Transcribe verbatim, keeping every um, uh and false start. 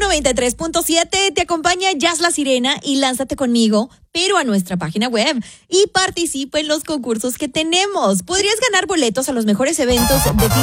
noventa y tres punto siete te acompaña Jazz La Sirena y lánzate conmigo, pero a nuestra página web y participa en los concursos que tenemos. Podrías ganar boletos a los mejores eventos de fin